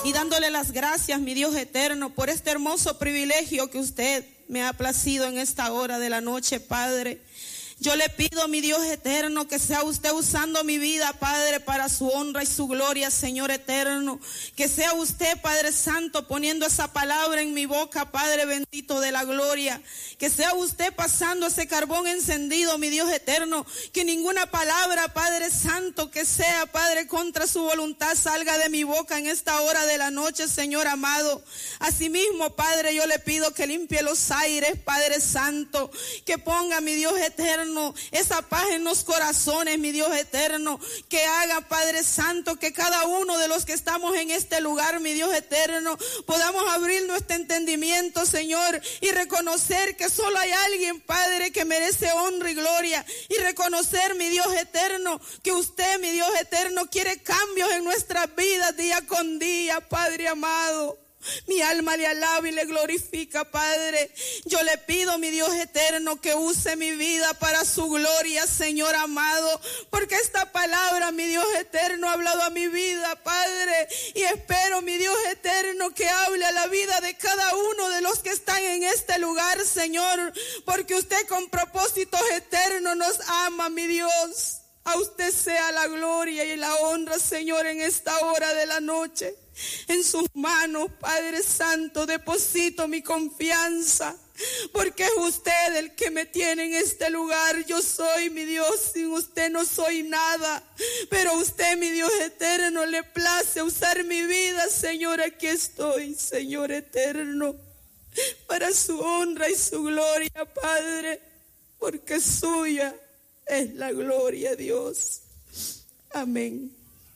y dándole las gracias, mi Dios eterno, por este hermoso privilegio que usted me ha placido en esta hora de la noche, Padre. Yo le pido, mi Dios eterno, que sea usted usando mi vida, Padre, para su honra y su gloria, Señor eterno. Que sea usted, Padre Santo, poniendo esa palabra en mi boca, Padre bendito de la gloria. Que sea usted pasando ese carbón encendido, mi Dios eterno. Que ninguna palabra, Padre Santo, que sea, Padre, contra su voluntad, salga de mi boca en esta hora de la noche, Señor amado. Asimismo, Padre, yo le pido que limpie los aires, Padre Santo. Que ponga, mi Dios eterno, esa paz en los corazones, mi Dios eterno, que haga, Padre Santo, que cada uno de los que estamos en este lugar, mi Dios eterno, podamos abrir nuestro entendimiento, Señor, y reconocer que solo hay alguien, Padre, que merece honra y gloria, y reconocer, mi Dios eterno, que usted, mi Dios eterno, quiere cambios en nuestras vidas día con día, Padre amado. Mi alma le alaba y le glorifica, Padre. Yo le pido, mi Dios eterno, que use mi vida para su gloria, Señor amado, porque esta palabra, mi Dios eterno, ha hablado a mi vida, Padre, y espero, mi Dios eterno, que hable a la vida de cada uno de los que están en este lugar, Señor, porque usted con propósitos eternos nos ama, mi Dios. A usted sea la gloria y la honra, Señor, en esta hora de la noche. En sus manos, Padre Santo, deposito mi confianza, porque es usted el que me tiene en este lugar. Yo soy, mi Dios, sin usted no soy nada, pero usted, mi Dios eterno, le place usar mi vida, Señor. Aquí estoy, Señor eterno, para su honra y su gloria, Padre, porque suya es la gloria, Dios. Amén.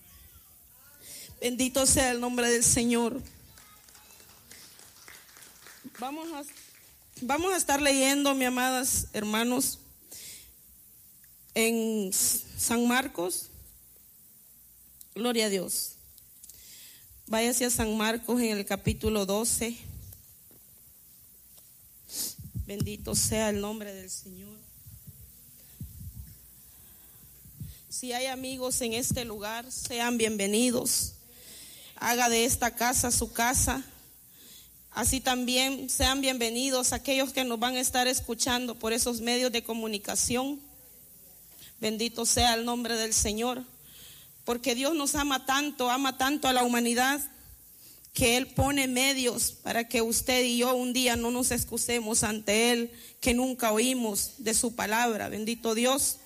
Bendito sea el nombre del Señor. Vamos a estar leyendo, mis amadas hermanos, en San Marcos. Gloria a Dios. Váyase a San Marcos en el capítulo 12. Bendito sea el nombre del Señor. Si hay amigos en este lugar, sean bienvenidos. Haga de esta casa su casa. Así también sean bienvenidos aquellos que nos van a estar escuchando por esos medios de comunicación. Bendito sea el nombre del Señor. Porque Dios nos ama tanto a la humanidad, que Él pone medios para que usted y yo un día no nos excusemos ante Él, que nunca oímos de su palabra. Bendito Dios.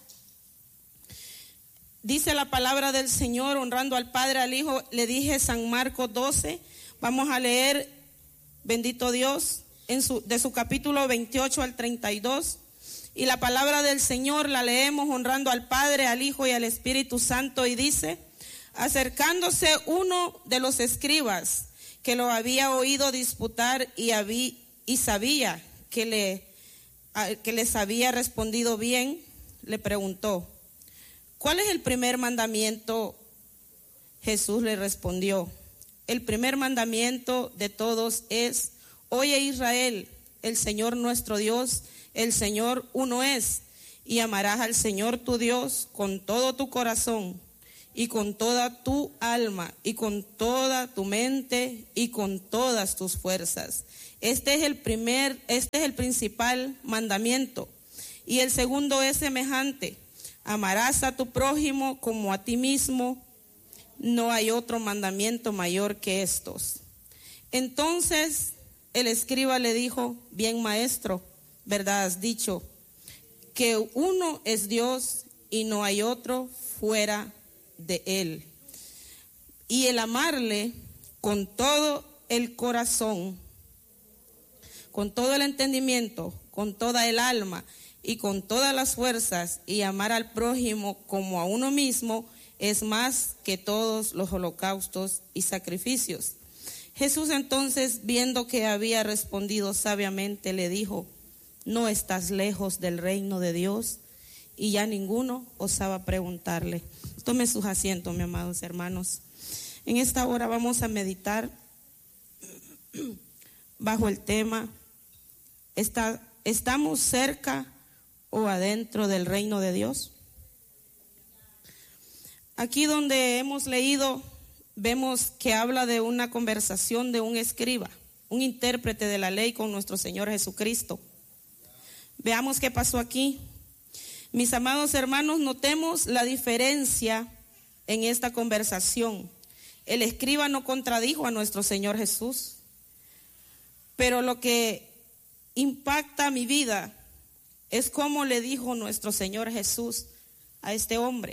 Dice la palabra del Señor, honrando al Padre, al Hijo. Le dije San Marcos 12. Vamos a leer, bendito Dios, de su capítulo 28 al 32. Y la palabra del Señor la leemos honrando al Padre, al Hijo y al Espíritu Santo. Y dice: acercándose uno de los escribas, que lo había oído disputar y sabía que les había respondido bien, le preguntó: ¿cuál es el primer mandamiento? Jesús le respondió: el primer mandamiento de todos es: oye Israel, el Señor nuestro Dios, el Señor uno es, y amarás al Señor tu Dios con todo tu corazón, y con toda tu alma, y con toda tu mente, y con todas tus fuerzas. Este es el principal mandamiento. Y el segundo es semejante: amarás a tu prójimo como a ti mismo. No hay otro mandamiento mayor que estos. Entonces el escriba le dijo: bien, maestro, verdad has dicho, que uno es Dios y no hay otro fuera de Él. Y el amarle con todo el corazón, con todo el entendimiento, con toda el alma y con todas las fuerzas, y amar al prójimo como a uno mismo, es más que todos los holocaustos y sacrificios. Jesús entonces, viendo que había respondido sabiamente, le dijo: no estás lejos del reino de Dios. Y ya ninguno osaba preguntarle. Tome sus asientos, mis amados hermanos. En esta hora vamos a meditar bajo el tema: ¿estamos cerca o adentro del reino de Dios? Aquí donde hemos leído vemos que habla de una conversación de un escriba, un intérprete de la ley con nuestro Señor Jesucristo. Veamos qué pasó aquí. Mis amados hermanos, notemos la diferencia en esta conversación. El escriba no contradijo a nuestro Señor Jesús, pero lo que impacta mi vida es cómo le dijo nuestro Señor Jesús a este hombre.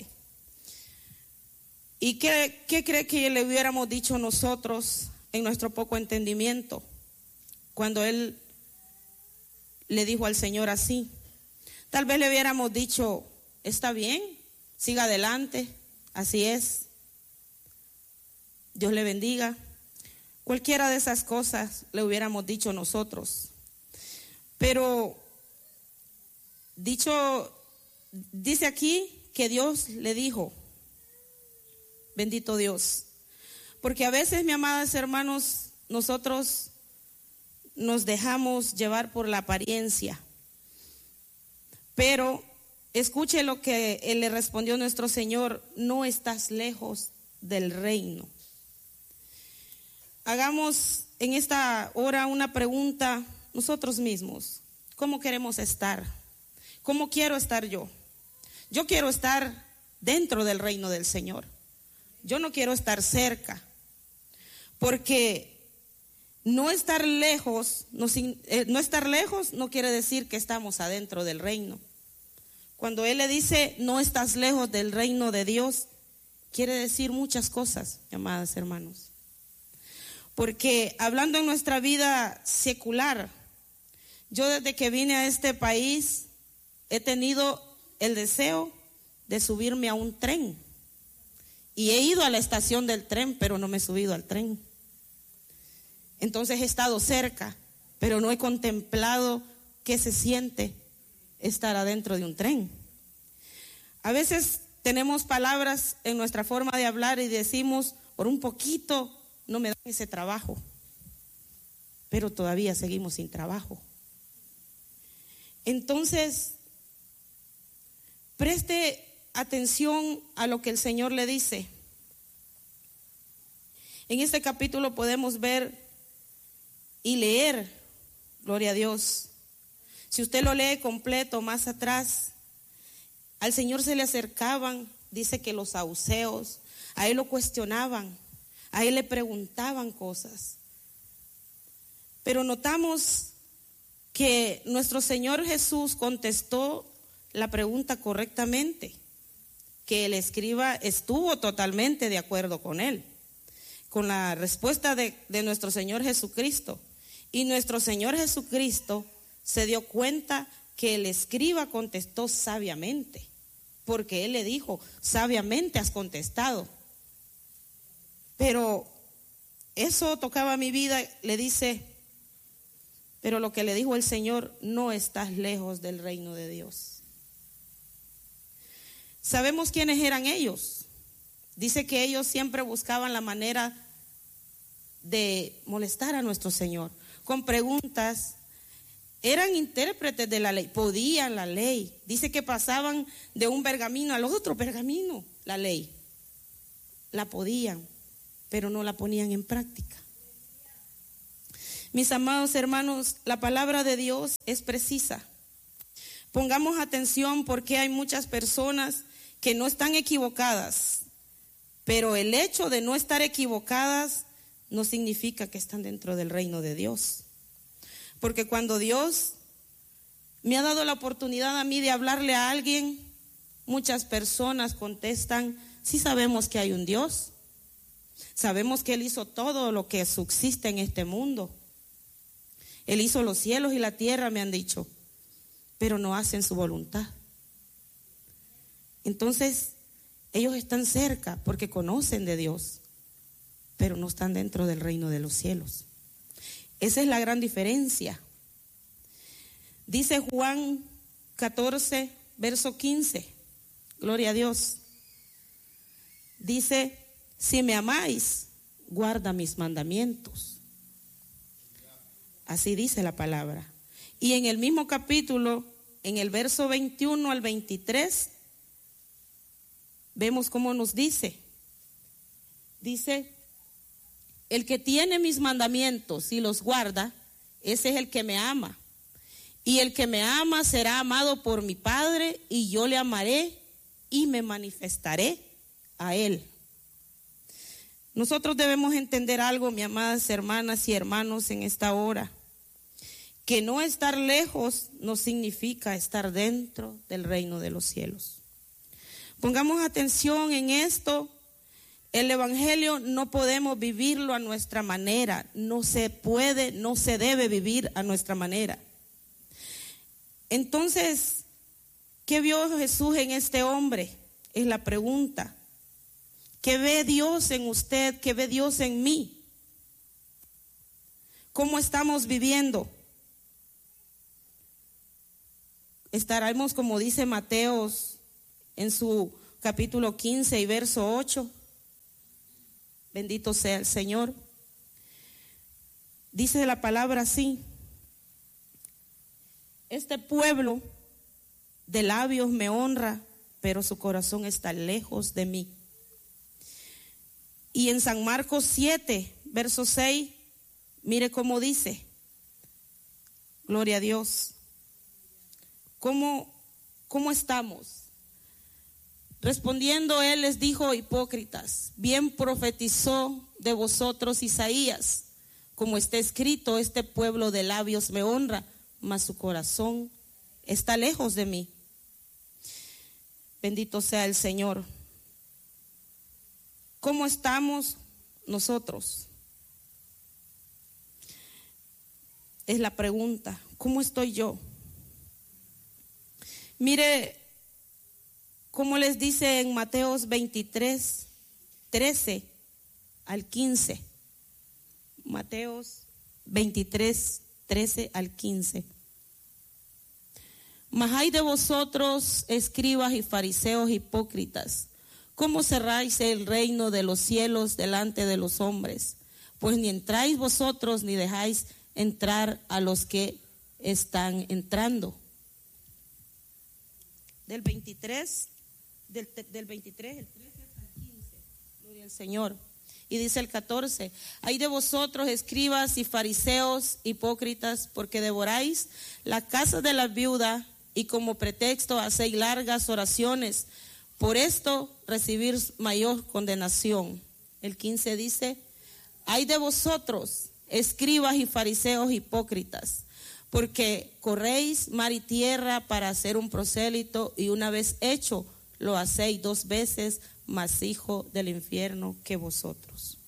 ¿Y qué cree que le hubiéramos dicho nosotros en nuestro poco entendimiento cuando él le dijo al Señor así? Tal vez le hubiéramos dicho, está bien, siga adelante, así es, Dios le bendiga. Cualquiera de esas cosas le hubiéramos dicho nosotros. Pero dice aquí que Dios le dijo, bendito Dios. Porque a veces, mis amados hermanos, nosotros nos dejamos llevar por la apariencia. Pero escuche lo que él le respondió nuestro Señor: no estás lejos del reino. Hagamos en esta hora una pregunta nosotros mismos. ¿Cómo queremos estar? ¿Cómo quiero estar yo? Yo quiero estar dentro del reino del Señor. Yo no quiero estar cerca, porque no estar lejos no quiere decir que estamos adentro del reino. Cuando Él le dice no estás lejos del reino de Dios, quiere decir muchas cosas, amadas hermanos. Porque hablando en nuestra vida secular, yo desde que vine a este país he tenido el deseo de subirme a un tren. Y he ido a la estación del tren, pero no me he subido al tren. Entonces he estado cerca, pero no he contemplado qué se siente estar adentro de un tren. A veces tenemos palabras en nuestra forma de hablar y decimos, por un poquito no me dan ese trabajo, pero todavía seguimos sin trabajo. Entonces, preste atención a lo que el Señor le dice. En este capítulo podemos ver y leer, gloria a Dios. Si usted lo lee completo más atrás, al Señor se le acercaban, dice que los saduceos, a Él lo cuestionaban, a Él le preguntaban cosas. Pero notamos que nuestro Señor Jesús contestó la pregunta correctamente, que el escriba estuvo totalmente de acuerdo con él, con la respuesta de nuestro Señor Jesucristo. Y nuestro Señor Jesucristo se dio cuenta que el escriba contestó sabiamente, porque Él le dijo, sabiamente has contestado. Pero eso tocaba mi vida, le dice, pero lo que le dijo el Señor, no estás lejos del reino de Dios. Sabemos quiénes eran ellos. Dice que ellos siempre buscaban la manera de molestar a nuestro Señor con preguntas. Eran intérpretes de la ley, podían la ley. Dice que pasaban de un pergamino al otro pergamino, la ley. La podían, pero no la ponían en práctica. Mis amados hermanos, la palabra de Dios es precisa. Pongamos atención, porque hay muchas personas que no están equivocadas, pero el hecho de no estar equivocadas no significa que están dentro del reino de Dios. Porque cuando Dios me ha dado la oportunidad a mí de hablarle a alguien, muchas personas contestan, sí sabemos que hay un Dios, sabemos que Él hizo todo lo que subsiste en este mundo, Él hizo los cielos y la tierra, me han dicho, pero no hacen su voluntad. Entonces, ellos están cerca porque conocen de Dios, pero no están dentro del reino de los cielos. Esa es la gran diferencia. Dice Juan 14, verso 15, gloria a Dios. Dice, si me amáis, guarda mis mandamientos. Así dice la palabra. Y en el mismo capítulo, en el verso 21 al 23, vemos cómo nos dice, Dice, el que tiene mis mandamientos y los guarda, ese es el que me ama. Y el que me ama será amado por mi Padre, y yo le amaré y me manifestaré a él. Nosotros debemos entender algo, mis amadas hermanas y hermanos, en esta hora, que no estar lejos no significa estar dentro del reino de los cielos. Pongamos atención en esto. El evangelio no podemos vivirlo a nuestra manera, no se puede, no se debe vivir a nuestra manera. Entonces, ¿qué vio Jesús en este hombre? Es la pregunta. ¿Qué ve Dios en usted? ¿Qué ve Dios en mí? ¿Cómo estamos viviendo? Estaremos, como dice Mateos en su capítulo 15 y verso 8. Bendito sea el Señor. Dice la palabra así: este pueblo de labios me honra, pero su corazón está lejos de mí. Y en San Marcos 7, verso 6, mire cómo dice. Gloria a Dios. ¿Cómo estamos? Respondiendo él les dijo: hipócritas, bien profetizó de vosotros Isaías, como está escrito, este pueblo de labios me honra, mas su corazón está lejos de mí. Bendito sea el Señor. ¿Cómo estamos nosotros? Es la pregunta. ¿Cómo estoy yo? Mire, como les dice en Mateos 23, 13 al 15. Mateos 23, 13 al 15. Mas hay de vosotros, escribas y fariseos hipócritas, ¿cómo cerráis el reino de los cielos delante de los hombres? Pues ni entráis vosotros ni dejáis entrar a los que están entrando. Del 23, del 23, el 13 hasta el 15. Gloria al Señor. Y dice el 14, hay de vosotros, escribas y fariseos hipócritas, porque devoráis la casa de la viuda y como pretexto hacéis largas oraciones. Por esto recibir mayor condenación. El 15 dice, hay de vosotros, escribas y fariseos hipócritas, porque corréis mar y tierra para hacer un prosélito, y una vez hecho lo hacéis 2 veces más hijo del infierno que vosotros.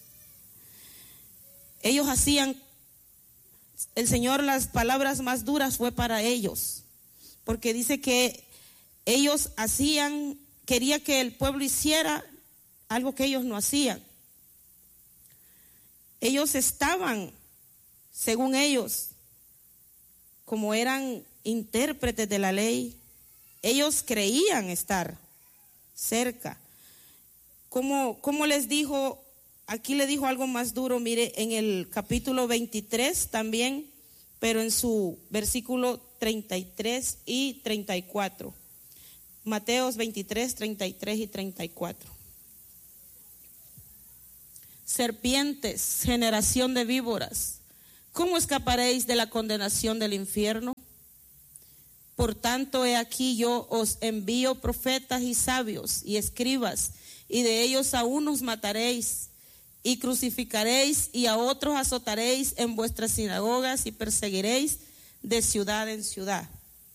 Ellos hacían, el Señor, las palabras más duras fue para ellos, porque dice que ellos quería que el pueblo hiciera algo que ellos no hacían. Ellos estaban, según ellos, como eran intérpretes de la ley, ellos creían estar cerca. Como les dijo, aquí le dijo algo más duro, mire, en el capítulo 23 también, pero en su versículo 33 y 34. Mateos 23, 33 y 34. Serpientes, generación de víboras, ¿cómo escaparéis de la condenación del infierno? Por tanto, he aquí yo os envío profetas y sabios y escribas, y de ellos a unos mataréis y crucificaréis, y a otros azotaréis en vuestras sinagogas y perseguiréis de ciudad en ciudad.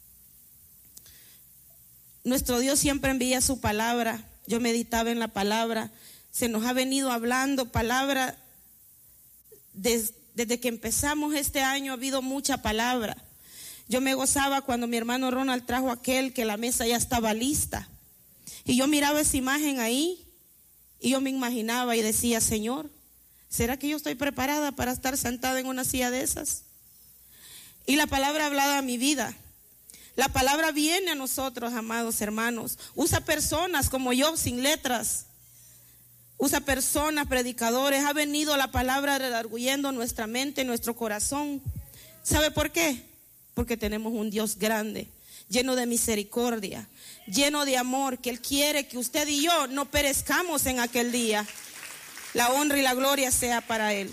Nuestro Dios siempre envía su palabra. Yo meditaba en la palabra. Se nos ha venido hablando palabra desde que empezamos este año. Ha habido mucha palabra. Yo me gozaba cuando mi hermano Ronald trajo aquel que la mesa ya estaba lista. Y yo miraba esa imagen ahí y yo me imaginaba y decía, Señor, ¿será que yo estoy preparada para estar sentada en una silla de esas? Y la palabra hablaba a mi vida. La palabra viene a nosotros, amados hermanos. Usa personas como yo, sin letras. Usa personas, predicadores. Ha venido la palabra redarguyendo nuestra mente, nuestro corazón. ¿Sabe por qué? Porque tenemos un Dios grande, lleno de misericordia, lleno de amor, que Él quiere que usted y yo no perezcamos en aquel día. La honra y la gloria sea para Él.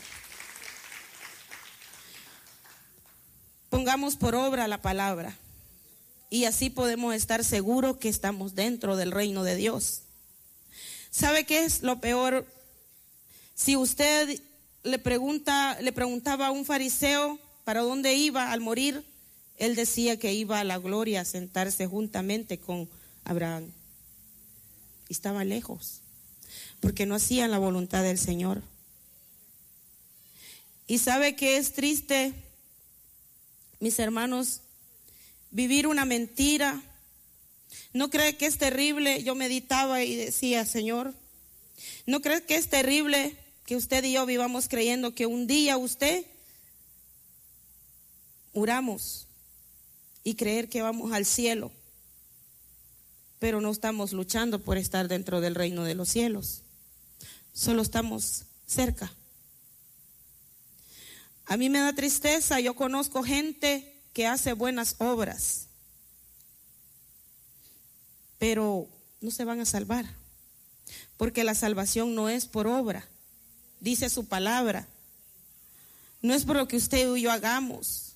Pongamos por obra la palabra y así podemos estar seguros que estamos dentro del reino de Dios. ¿Sabe qué es lo peor? Si usted le preguntaba a un fariseo para dónde iba al morir, él decía que iba a la gloria a sentarse juntamente con Abraham. Y estaba lejos, porque no hacían la voluntad del Señor. Y sabe que es triste, mis hermanos, vivir una mentira. ¿No cree que es terrible? Yo meditaba y decía, Señor, ¿no cree que es terrible que usted y yo vivamos creyendo que un día muramos y creer que vamos al cielo, pero no estamos luchando por estar dentro del reino de los cielos? Solo estamos cerca. A mí me da tristeza, yo conozco gente que hace buenas obras, pero no se van a salvar, porque la salvación no es por obra, dice su palabra. No es por lo que usted y yo hagamos,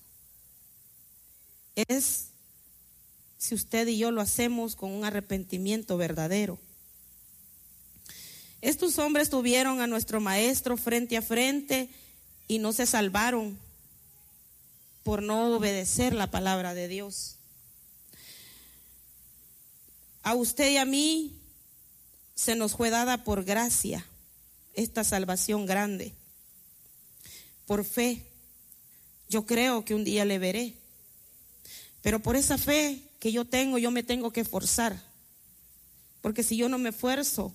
es si usted y yo lo hacemos con un arrepentimiento verdadero. Estos hombres tuvieron a nuestro maestro frente a frente y no se salvaron por no obedecer la palabra de Dios. A usted y a mí se nos fue dada por gracia esta salvación grande. Por fe, yo creo que un día le veré. Pero por esa fe que yo tengo, yo me tengo que esforzar. Porque si yo no me esfuerzo,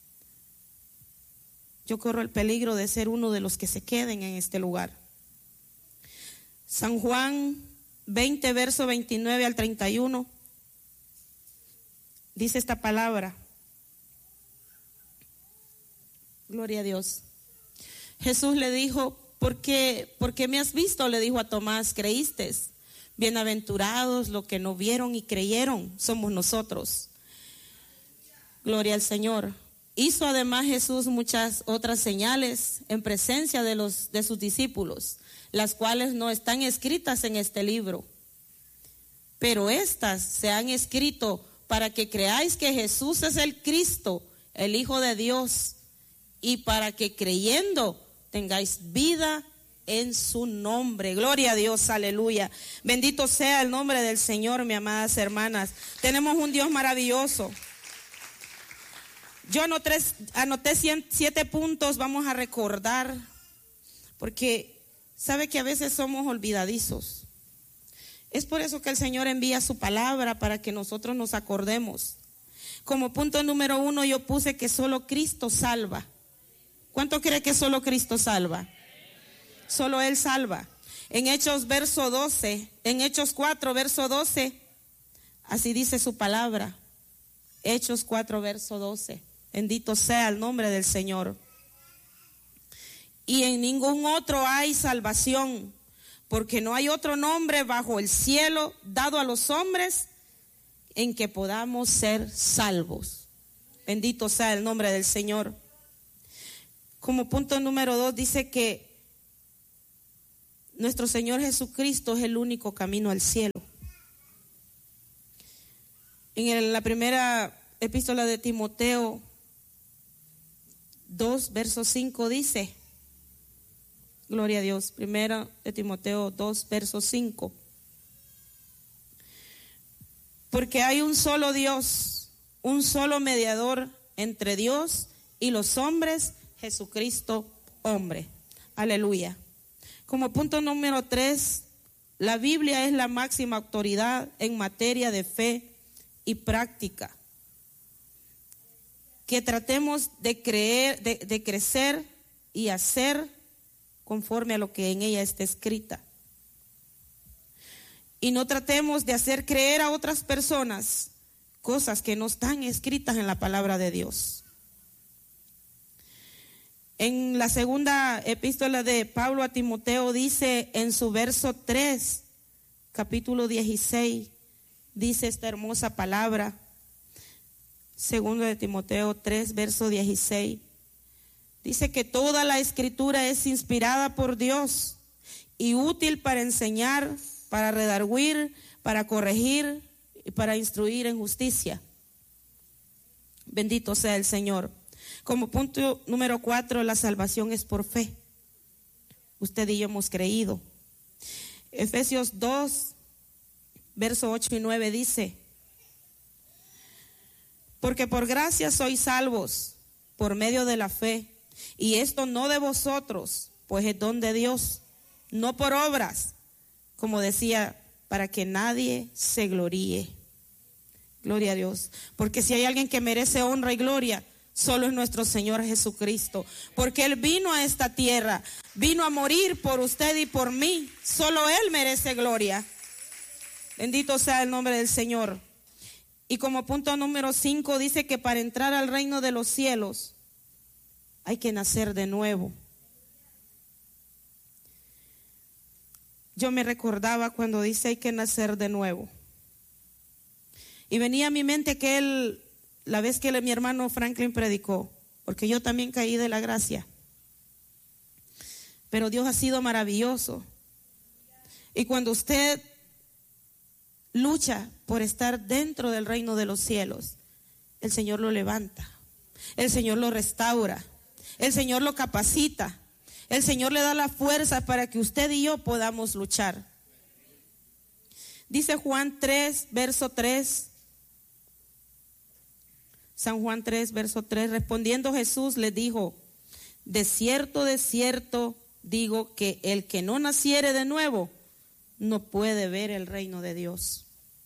yo corro el peligro de ser uno de los que se queden en este lugar. San Juan 20, verso 29 al 31, dice esta palabra. Gloria a Dios. Jesús le dijo, ¿por qué me has visto? Le dijo a Tomás, ¿creíste? Bienaventurados los que no vieron y creyeron, somos nosotros. Gloria al Señor. Hizo además Jesús muchas otras señales en presencia de sus discípulos, las cuales no están escritas en este libro. Pero estas se han escrito para que creáis que Jesús es el Cristo, el Hijo de Dios, y para que creyendo tengáis vida en su nombre. Gloria a Dios, aleluya. Bendito sea el nombre del Señor, mis amadas hermanas. Tenemos un Dios maravilloso. Yo anoté 7 puntos, vamos a recordar, porque sabe que a veces somos olvidadizos. Es por eso que el Señor envía su palabra, para que nosotros nos acordemos. Como punto número 1 yo puse que solo Cristo salva. ¿Cuánto cree que solo Cristo salva? Solo Él salva. En Hechos 4, verso 12, así dice su palabra. Hechos 4, verso 12. Bendito sea el nombre del Señor. Y en ningún otro hay salvación, porque no hay otro nombre bajo el cielo dado a los hombres en que podamos ser salvos. Bendito sea el nombre del Señor. Como punto número 2 dice que nuestro Señor Jesucristo es el único camino al cielo. En la primera epístola de Timoteo 2, verso 5 dice, gloria a Dios, primera de Timoteo 2, verso 5. Porque hay un solo Dios, un solo mediador entre Dios y los hombres, Jesucristo, hombre. Aleluya. Como punto número 3, la Biblia es la máxima autoridad en materia de fe y práctica. Que tratemos de crecer y hacer conforme a lo que en ella está escrita. Y no tratemos de hacer creer a otras personas cosas que no están escritas en la palabra de Dios. En la segunda epístola de Pablo a Timoteo dice en su verso 3, capítulo 16, dice esta hermosa palabra. Segundo de Timoteo 3, verso 16. Dice que toda la escritura es inspirada por Dios y útil para enseñar, para redarguir, para corregir y para instruir en justicia. Bendito sea el Señor. Como punto número 4, la salvación es por fe. Usted y yo hemos creído. Efesios 2, verso 8 y 9 dice: porque por gracia sois salvos por medio de la fe, y esto no de vosotros, pues es don de Dios, no por obras, como decía, para que nadie se gloríe. Gloria a Dios. Porque si hay alguien que merece honra y gloria, solo es nuestro Señor Jesucristo. Porque Él vino a esta tierra, vino a morir por usted y por mí. Solo Él merece gloria. Bendito sea el nombre del Señor. Y como punto número 5 dice que para entrar al reino de los cielos hay que nacer de nuevo. Yo me recordaba cuando dice hay que nacer de nuevo. Y venía a mi mente que la vez que mi hermano Franklin predicó, porque yo también caí de la gracia. Pero Dios ha sido maravilloso. Y cuando usted lucha por estar dentro del reino de los cielos, el Señor lo levanta, el Señor lo restaura, el Señor lo capacita, el Señor le da la fuerza para que usted y yo podamos luchar. Dice Juan 3, verso 3. San Juan 3, verso 3. Respondiendo Jesús le dijo: de cierto digo que el que no naciere de nuevo no puede ver el reino de Dios.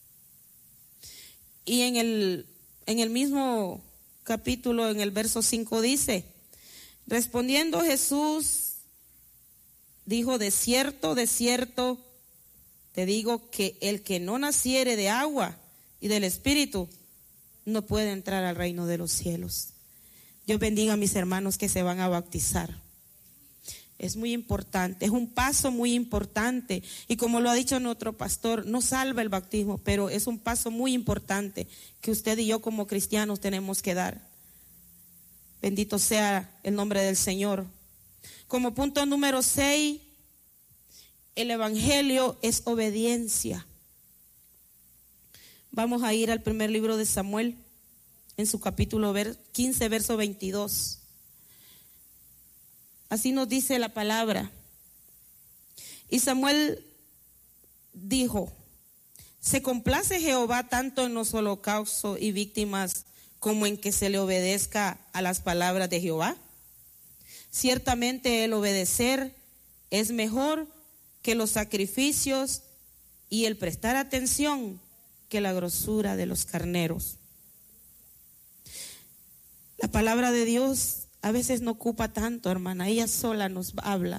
Y en el mismo capítulo, en el verso 5 dice: respondiendo Jesús dijo: de cierto te digo que el que no naciere de agua y del Espíritu no puede entrar al reino de los cielos. Dios bendiga a mis hermanos que se van a bautizar. Es muy importante, es un paso muy importante. Y como lo ha dicho nuestro pastor, no salva el bautismo, pero es un paso muy importante que usted y yo como cristianos tenemos que dar. Bendito sea el nombre del Señor. Como punto número 6, el evangelio es obediencia. Vamos a ir al primer libro de Samuel, en su capítulo 15, verso 22. Así nos dice la palabra. Y Samuel dijo: ¿se complace Jehová tanto en los holocaustos y víctimas como en que se le obedezca a las palabras de Jehová? Ciertamente el obedecer es mejor que los sacrificios y el prestar atención que la grosura de los carneros. La palabra de Dios a veces no ocupa tanto, hermana, ella sola nos habla.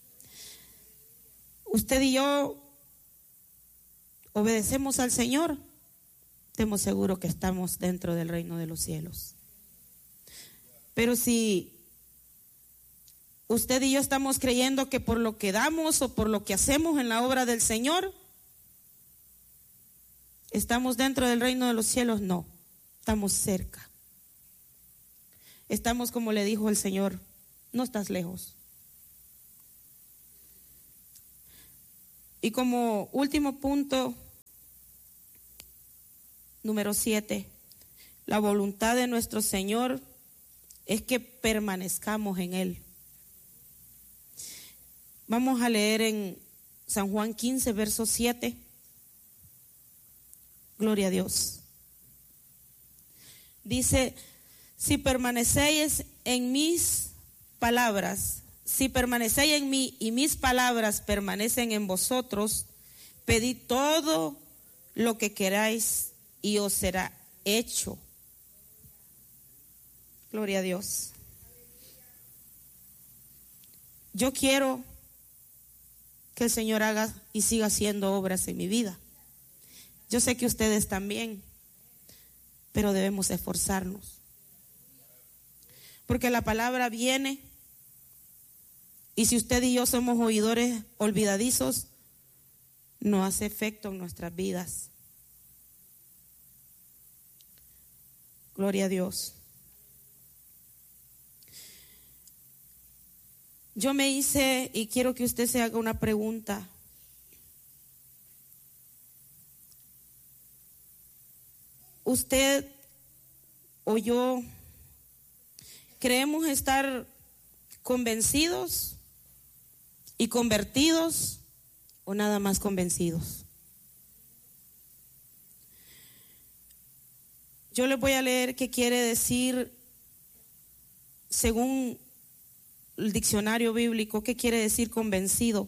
Usted y yo obedecemos al Señor, estemos seguros que estamos dentro del reino de los cielos. Pero si usted y yo estamos creyendo que por lo que damos o por lo que hacemos en la obra del Señor estamos dentro del reino de los cielos, no, estamos cerca. Estamos, como le dijo el Señor, no estás lejos. Y como último punto, número 7, la voluntad de nuestro Señor es que permanezcamos en Él. Vamos a leer en San Juan 15, verso 7. Gloria a Dios. Dice: si permanecéis en mis palabras, si permanecéis en mí y mis palabras permanecen en vosotros, pedid todo lo que queráis y os será hecho. Gloria a Dios. Yo quiero que el Señor haga y siga haciendo obras en mi vida. Yo sé que ustedes también, pero debemos esforzarnos. Porque la palabra viene, y si usted y yo somos oidores olvidadizos, no hace efecto en nuestras vidas. Gloria a Dios. Yo me hice, y quiero que usted se haga una pregunta. ¿Usted o yo creemos estar convencidos y convertidos o nada más convencidos? Yo les voy a leer qué quiere decir, según el diccionario bíblico, qué quiere decir convencido.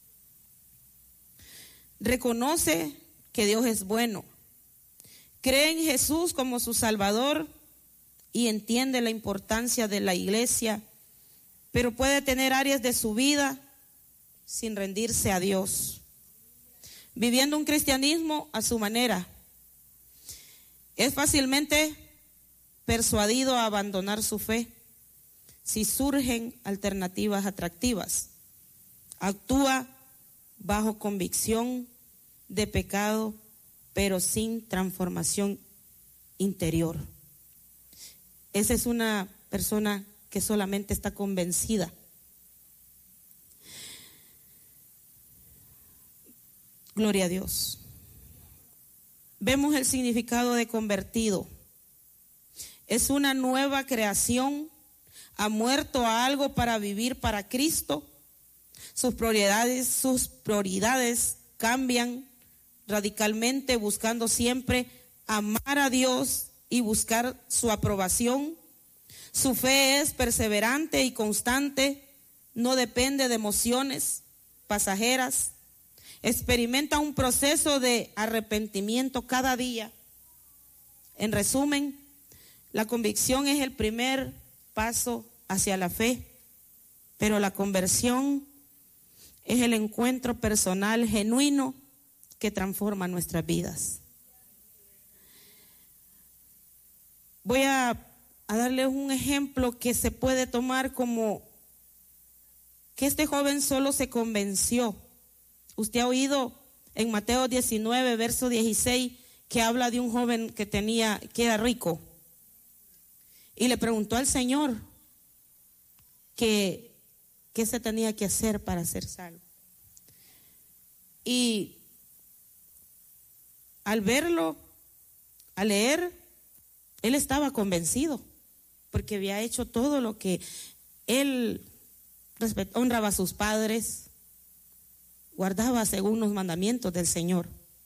Reconoce que Dios es bueno, cree en Jesús como su Salvador y entiende la importancia de la iglesia, pero puede tener áreas de su vida sin rendirse a Dios, viviendo un cristianismo a su manera. Es fácilmente persuadido a abandonar su fe si surgen alternativas atractivas. Actúa bajo convicción de pecado, pero sin transformación interior. Esa es una persona que solamente está convencida. Gloria a Dios. Vemos el significado de convertido. Es una nueva creación. Ha muerto a algo para vivir para Cristo. Sus prioridades cambian radicalmente, buscando siempre amar a Dios y buscar su aprobación. Su fe es perseverante y constante, no depende de emociones pasajeras. Experimenta un proceso de arrepentimiento cada día. En resumen, la convicción es el primer paso hacia la fe, pero la conversión es el encuentro personal genuino que transforma nuestras vidas. Voy a darles un ejemplo que se puede tomar como que este joven solo se convenció. Usted ha oído en Mateo 19, verso 16, que habla de un joven que era rico. Y le preguntó al Señor qué se tenía que hacer para ser salvo. Y al verlo, al leer, él estaba convencido, porque había hecho todo lo que él honraba a sus padres, guardaba según los mandamientos del Señor.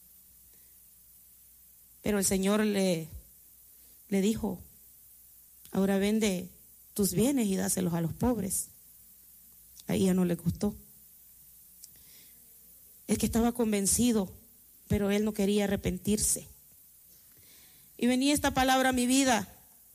Pero el Señor le dijo: ahora vende tus bienes y dáselos a los pobres. Ahí ya no le gustó. Es que estaba convencido, pero él no quería arrepentirse. Y venía esta palabra a mi vida: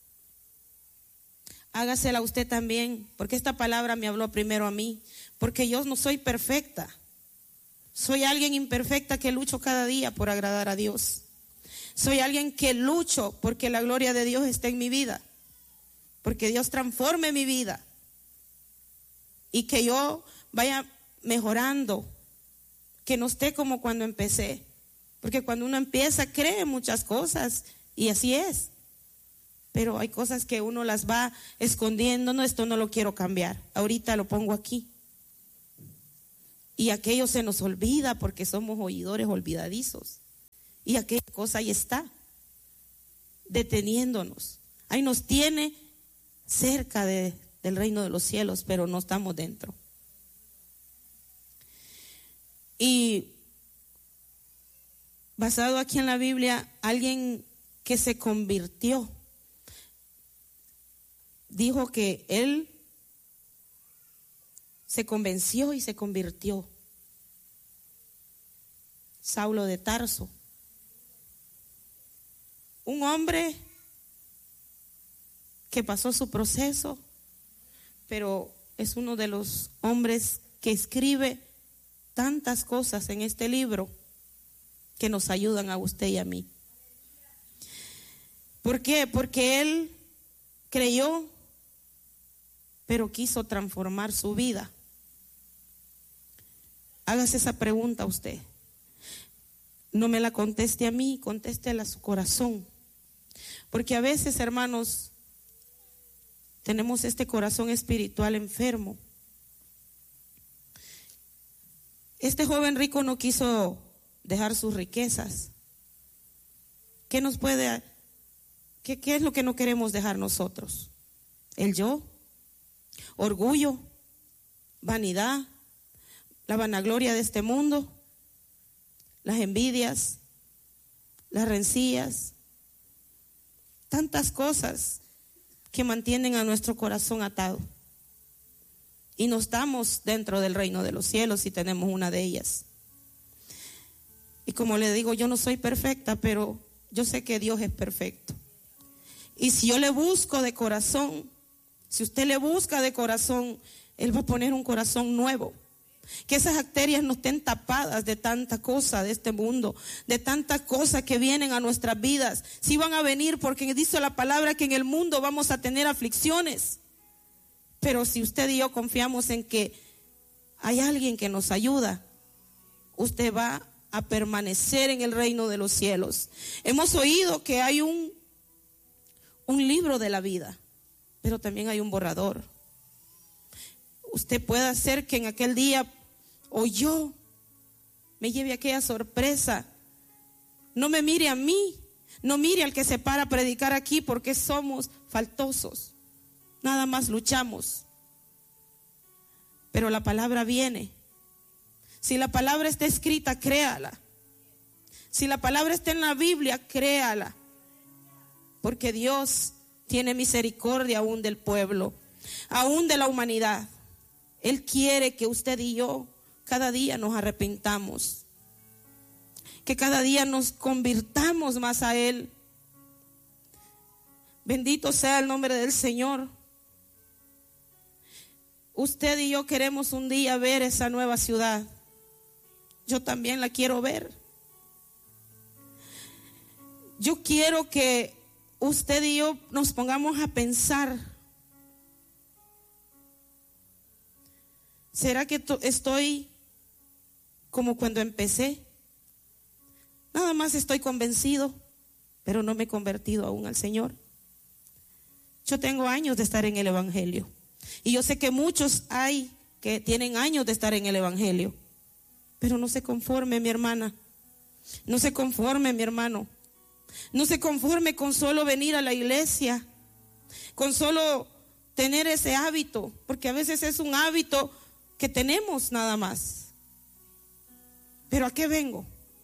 hágasela usted también, porque esta palabra me habló primero a mí, porque yo no soy perfecta. Soy alguien imperfecta que lucho cada día por agradar a Dios. Soy alguien que lucho porque la gloria de Dios esté en mi vida, porque Dios transforme mi vida y que yo vaya mejorando, que no esté como cuando empecé, porque cuando uno empieza cree muchas cosas y así es, pero hay cosas que uno las va escondiendo. No, esto no lo quiero cambiar, ahorita lo pongo aquí. Y aquello se nos olvida porque somos oidores olvidadizos. Y aquella cosa ahí está, deteniéndonos. Ahí nos tiene cerca del reino de los cielos, pero no estamos dentro. Y basado aquí en la Biblia, alguien que se convirtió dijo que él se convenció y se convirtió. Saulo de Tarso, un hombre que pasó su proceso, pero es uno de los hombres que escribe tantas cosas en este libro que nos ayudan a usted y a mí. ¿Por qué? Porque él creyó, pero quiso transformar su vida. Hágase esa pregunta a usted. No me la conteste a mí, contéstela a su corazón. Porque a veces, hermanos, tenemos este corazón espiritual enfermo Este joven rico no quiso dejar sus riquezas. ¿Qué nos puede, qué es lo que no queremos dejar nosotros? El yo, orgullo, vanidad, la vanagloria de este mundo, las envidias, las rencillas, tantas cosas que mantienen a nuestro corazón atado. Y no estamos dentro del reino de los cielos si tenemos una de ellas. Y como le digo, yo no soy perfecta, pero yo sé que Dios es perfecto. Y si yo le busco de corazón, si usted le busca de corazón, Él va a poner un corazón nuevo. Que esas arterias no estén tapadas de tanta cosa de este mundo, de tantas cosas que vienen a nuestras vidas. Sí van a venir, porque dice la palabra que en el mundo vamos a tener aflicciones. Pero si usted y yo confiamos en que hay alguien que nos ayuda, usted va a permanecer en el reino de los cielos. Hemos oído que hay un libro de la vida, pero también hay un borrador. Usted puede hacer que en aquel día o yo me lleve aquella sorpresa. No me mire a mí, no mire al que se para a predicar aquí, porque somos faltosos. Nada más luchamos. Pero la palabra viene. Si la palabra está escrita, créala. Si la palabra está en la Biblia, créala. Porque Dios tiene misericordia aún del pueblo, aún de la humanidad. Él quiere que usted y yo cada día nos arrepintamos, que cada día nos convirtamos más a Él. Bendito sea el nombre del Señor. Usted y yo queremos un día ver esa nueva ciudad. Yo también la quiero ver. Yo quiero que usted y yo nos pongamos a pensar: ¿será que estoy como cuando empecé? Nada más estoy convencido, pero no me he convertido aún al Señor. Yo tengo años de estar en el Evangelio. Y yo sé que muchos hay que tienen años de estar en el Evangelio. Pero no se conforme, mi hermana. No se conforme, mi hermano. No se conforme con solo venir a la iglesia, con solo tener ese hábito, porque a veces es un hábito que tenemos nada más. Pero ¿a qué vengo?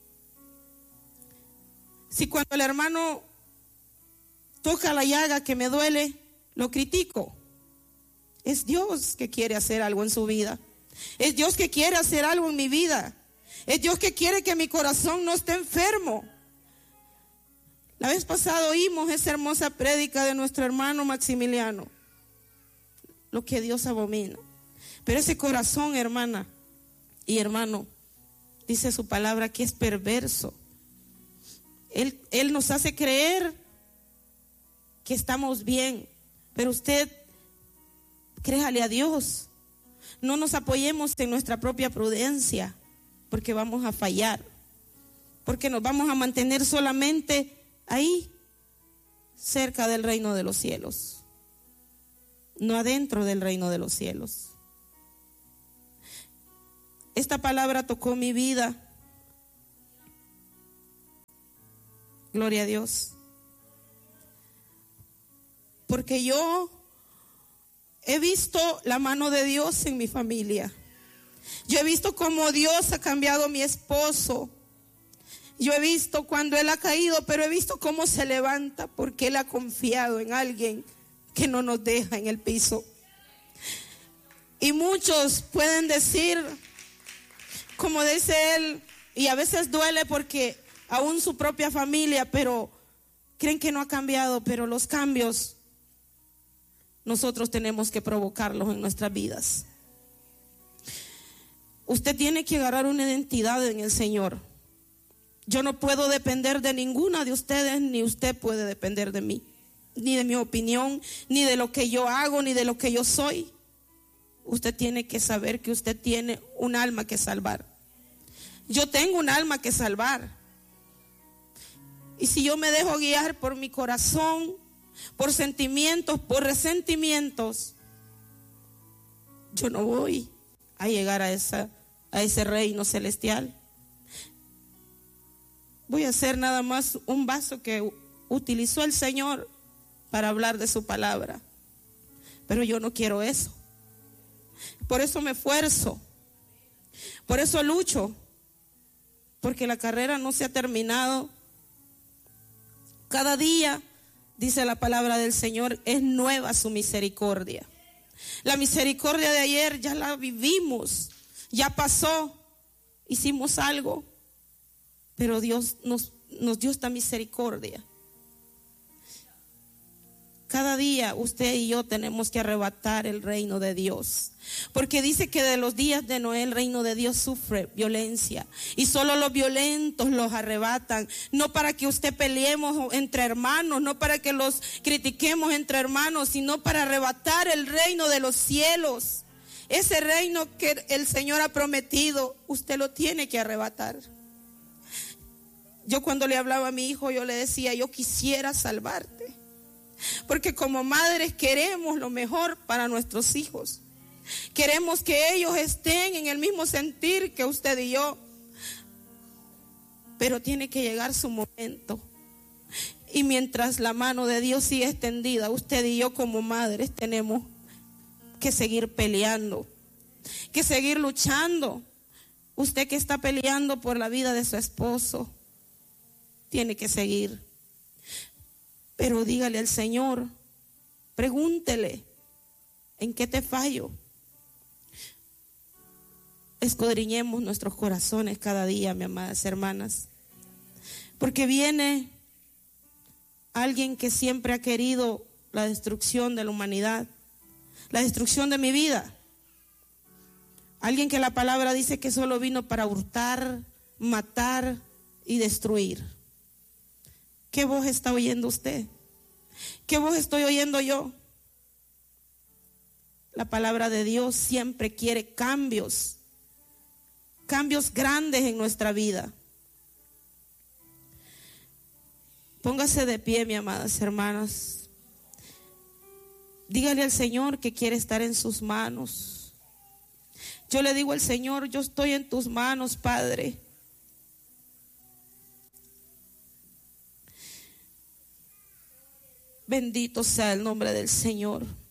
Si cuando el hermano toca la llaga que me duele, lo critico. Es Dios que quiere hacer algo en su vida. Es Dios que quiere hacer algo en mi vida. Es Dios que quiere que mi corazón no esté enfermo. La vez pasada oímos esa hermosa prédica de nuestro hermano Maximiliano. Lo que Dios abomina. Pero ese corazón, hermana y hermano, dice su palabra que es perverso. Él nos hace creer que estamos bien, pero usted créale a Dios. No nos apoyemos en nuestra propia prudencia, porque vamos a fallar, porque nos vamos a mantener solamente ahí, cerca del reino de los cielos, no adentro del reino de los cielos. Esta palabra tocó mi vida. Gloria a Dios. Porque yo he visto la mano de Dios en mi familia. Yo he visto cómo Dios ha cambiado a mi esposo. Yo he visto cuando él ha caído, pero he visto cómo se levanta porque él ha confiado en alguien que no nos deja en el piso. Y muchos pueden decir, como dice él, y a veces duele porque aún su propia familia, pero creen que no ha cambiado, pero los cambios nosotros tenemos que provocarlos en nuestras vidas. Usted tiene que agarrar una identidad en el Señor. Yo no puedo depender de ninguna de ustedes, ni usted puede depender de mí, ni de mi opinión, ni de lo que yo hago, ni de lo que yo soy. Usted tiene que saber que usted tiene un alma que salvar. Yo tengo un alma que salvar. Y si yo me dejo guiar por mi corazón, por sentimientos, por resentimientos, yo no voy a llegar a esa a ese reino celestial. Voy a hacer nada más un vaso que utilizó el Señor para hablar de su palabra, pero yo no quiero eso. Por eso me esfuerzo, por eso lucho, porque la carrera no se ha terminado. Cada día, dice la palabra del Señor, es nueva su misericordia. La misericordia de ayer ya la vivimos, ya pasó, hicimos algo, pero Dios nos dio esta misericordia. Cada día usted y yo tenemos que arrebatar el reino de Dios, porque dice que de los días de Noé el reino de Dios sufre violencia y solo los violentos los arrebatan. No para que usted peleemos entre hermanos, no para que los critiquemos entre hermanos, sino para arrebatar el reino de los cielos. Ese reino que el Señor ha prometido, usted lo tiene que arrebatar. Yo cuando le hablaba a mi hijo, yo le decía, yo quisiera salvarte, porque como madres queremos lo mejor para nuestros hijos. Queremos que ellos estén en el mismo sentir que usted y yo, pero tiene que llegar su momento. Y mientras la mano de Dios sigue extendida, usted y yo como madres tenemos que seguir peleando, que seguir luchando. Usted que está peleando por la vida de su esposo, tiene que seguir. Pero dígale al Señor, pregúntele, ¿en qué te fallo? Escudriñemos nuestros corazones cada día, mis amadas hermanas, porque viene alguien que siempre ha querido la destrucción de la humanidad, la destrucción de mi vida. Alguien que la palabra dice que solo vino para hurtar, matar y destruir. ¿Qué voz está oyendo usted? ¿Qué voz estoy oyendo yo? La palabra de Dios siempre quiere cambios grandes en nuestra vida. Póngase de pie, mis amadas hermanas. Dígale al Señor que quiere estar en sus manos. Yo le digo al Señor, yo estoy en tus manos, Padre. Bendito sea el nombre del Señor.